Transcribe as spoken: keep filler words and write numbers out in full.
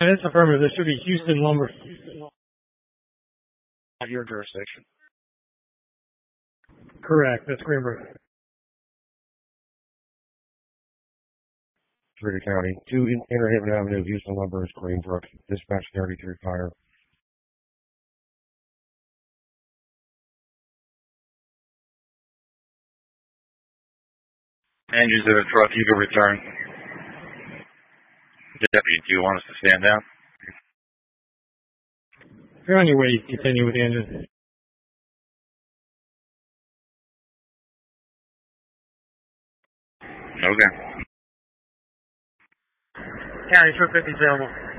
And it's affirmative. This should be Houston Lumber. Not your jurisdiction. Correct. That's Greenbrook. Trudy County. two Interhaven Avenue, Houston Lumber is Greenbrook. Dispatch thirty-three fire. Engines in the truck, you can return. Deputy, do you want us to stand down? If you're on your way, you can continue with the engine. Okay. County two fifty available.